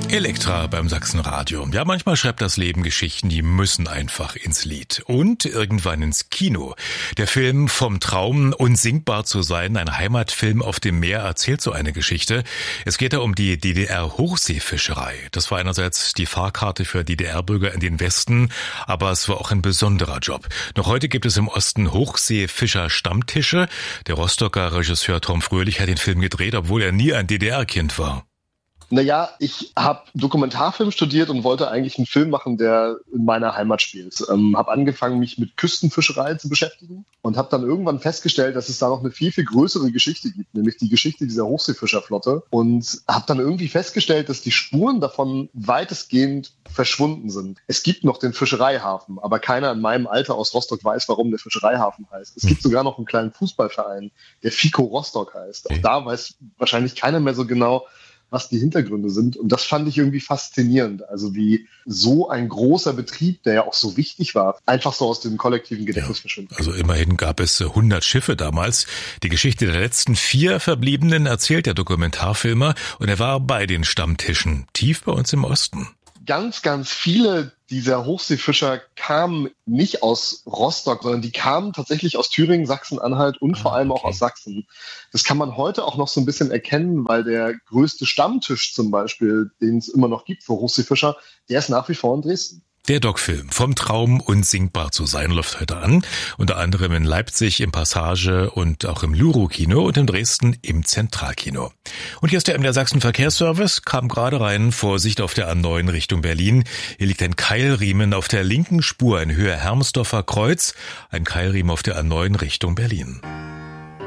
Elektra beim Sachsenradio. Ja, manchmal schreibt das Leben Geschichten, die müssen einfach ins Lied und irgendwann ins Kino. Der Film Vom Traum, unsingbar zu sein, ein Heimatfilm auf dem Meer, erzählt so eine Geschichte. Es geht da um die DDR-Hochseefischerei. Das war einerseits die Fahrkarte für DDR-Bürger in den Westen, aber es war auch ein besonderer Job. Noch heute gibt es im Osten Hochseefischer-Stammtische. Der Rostocker Regisseur Tom Fröhlich hat den Film gedreht, obwohl er nie ein DDR-Kind war. Naja, ich habe Dokumentarfilm studiert und wollte eigentlich einen Film machen, der in meiner Heimat spielt. Habe angefangen, mich mit Küstenfischerei zu beschäftigen und habe dann irgendwann festgestellt, dass es da noch eine viel, viel größere Geschichte gibt, nämlich die Geschichte dieser Hochseefischerflotte. Und habe dann irgendwie festgestellt, dass die Spuren davon weitestgehend verschwunden sind. Es gibt noch den Fischereihafen, aber keiner in meinem Alter aus Rostock weiß, warum der Fischereihafen heißt. Es gibt sogar noch einen kleinen Fußballverein, der FICO Rostock heißt. Auch da weiß wahrscheinlich keiner mehr so genau, was die Hintergründe sind. Und das fand ich irgendwie faszinierend. Also wie so ein großer Betrieb, der ja auch so wichtig war, einfach so aus dem kollektiven Gedächtnis verschwindet. Also immerhin gab es 100 Schiffe damals. Die Geschichte der letzten 4 Verbliebenen erzählt der Dokumentarfilmer. Und er war bei den Stammtischen, tief bei uns im Osten. Ganz, ganz viele dieser Hochseefischer kamen nicht aus Rostock, sondern die kamen tatsächlich aus Thüringen, Sachsen-Anhalt und vor allem auch aus Sachsen. Das kann man heute auch noch so ein bisschen erkennen, weil der größte Stammtisch zum Beispiel, den es immer noch gibt für Hochseefischer, der ist nach wie vor in Dresden. Der Doc-Film Vom Traum, unsingbar zu sein läuft heute an. Unter anderem in Leipzig im Passage und auch im Luro-Kino und in Dresden im Zentralkino. Und hier ist der MDR Sachsen Verkehrsservice, kam gerade rein, Vorsicht auf der A9 Richtung Berlin. Hier liegt ein Keilriemen auf der linken Spur in Höhe Hermsdorfer Kreuz, ein Keilriemen auf der A9 Richtung Berlin.